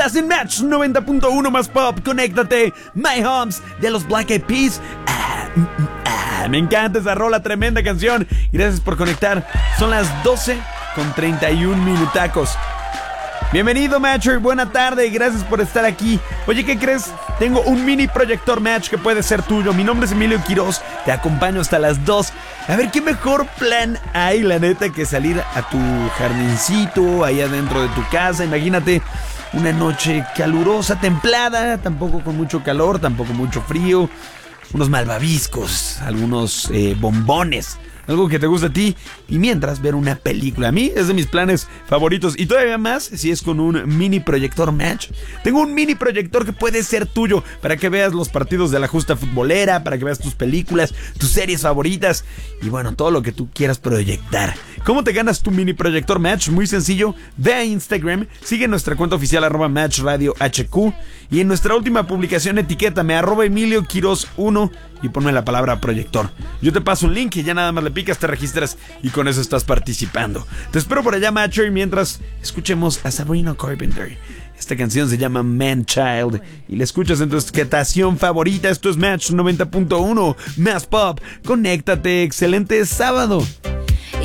Estás en Match 90.1 más pop. Conéctate. My Homes de los Black Eyed Peas. Me encanta esa rola, tremenda canción. Gracias por conectar. Son las 12:31 minutacos. Bienvenido, Matcher, buena tarde, gracias por estar aquí. Oye, ¿qué crees? Tengo un mini proyector Match que puede ser tuyo. Mi nombre es Emilio Quiroz, te acompaño hasta las 2. A ver, ¿qué mejor plan hay, la neta, que salir a tu jardincito, allá dentro de tu casa? Imagínate una noche calurosa, templada, tampoco con mucho calor, tampoco mucho frío. Unos malvaviscos, algunos bombones, algo que te gusta a ti, y mientras ver una película. A mí es de mis planes favoritos, y todavía más si es con un mini proyector Match. Tengo un mini proyector que puede ser tuyo, para que veas los partidos de la justa futbolera, para que veas tus películas, tus series favoritas, y bueno, todo lo que tú quieras proyectar. ¿Cómo te ganas tu mini proyector Match? Muy sencillo, ve a Instagram, sigue nuestra cuenta oficial @MatchRadioHQ, y en nuestra última publicación etiquétame @EmilioQuiroz1 y ponme la palabra proyector. Yo te paso un link y ya nada más le picas, te registras y con eso estás participando. Te espero por allá, Matcher, y mientras escuchemos a Sabrina Carpenter. Esta canción se llama Man Child y la escuchas en tu estación favorita. Esto es Match 90.1 más pop. Conéctate, excelente sábado.